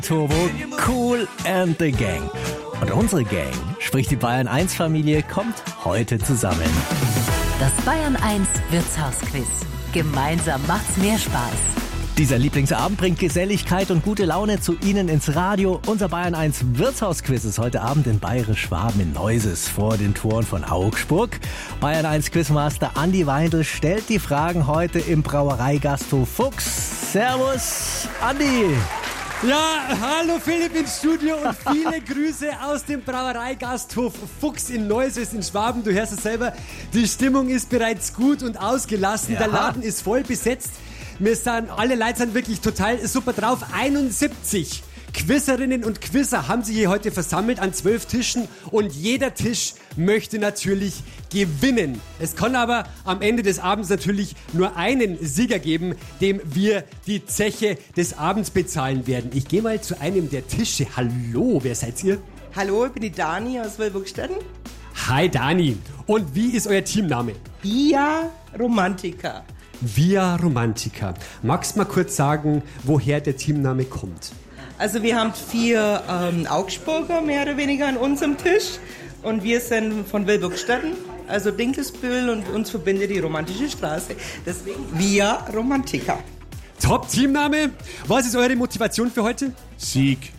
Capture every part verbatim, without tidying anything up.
Turbo, Kool and the Gang. Und unsere Gang, sprich die Bayern eins Familie, kommt heute zusammen. Das Bayern eins Wirtshausquiz. Gemeinsam macht's mehr Spaß. Dieser Lieblingsabend bringt Geselligkeit und gute Laune zu Ihnen ins Radio. Unser Bayern eins Wirtshausquiz ist heute Abend in Bayerisch-Schwaben in Neuses vor den Toren von Augsburg. Bayern eins Quizmaster Andi Weindl stellt die Fragen heute im Brauereigasthof Fuchs. Servus, Andi! Ja, hallo Philipp ins Studio und viele Grüße aus dem Brauereigasthof Fuchs in Neuses in Schwaben. Du hörst es selber, die Stimmung ist bereits gut und ausgelassen. Ja. Der Laden ist voll besetzt. Wir sind, alle Leute sind wirklich total super drauf. einundsiebzig Quizzerinnen und Quizzer haben sich hier heute versammelt an zwölf Tischen und jeder Tisch möchte natürlich gewinnen. Es kann aber am Ende des Abends natürlich nur einen Sieger geben, dem wir die Zeche des Abends bezahlen werden. Ich gehe mal zu einem der Tische. Hallo, wer seid ihr? Hallo, ich bin die Dani aus Wilburgstetten. Hi Dani. Und wie ist euer Teamname? Via Romantica. Via Romantica. Magst du mal kurz sagen, woher der Teamname kommt? Also wir haben vier ähm, Augsburger mehr oder weniger an unserem Tisch und wir sind von Wilburgstetten, also Dinkelsbühl, und uns verbindet die romantische Straße. Deswegen Via Romantica. Top-Teamname. Was ist eure Motivation für heute? Sieg.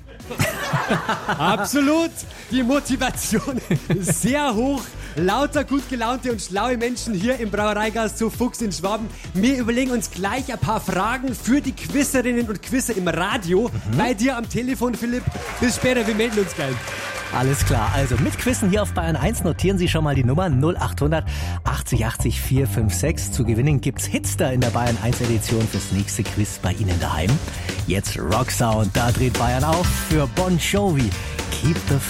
Absolut. Die Motivation ist sehr hoch. Lauter gut gelaunte und schlaue Menschen hier im Brauereigasthof Fuchs in Schwaben. Wir überlegen uns gleich ein paar Fragen für die Quizzerinnen und Quizzer im Radio. Mhm. Bei dir am Telefon, Philipp. Bis später, wir melden uns gleich. Alles klar, also mit Quizzen hier auf Bayern eins notieren Sie schon mal die Nummer null acht hundert achtzig achtzig vier fünf sechs. Zu gewinnen gibt's Hitster in der Bayern eins Edition fürs nächste Quiz bei Ihnen daheim. Jetzt Rock Sound, da dreht Bayern auf für Bon Jovi. Keep the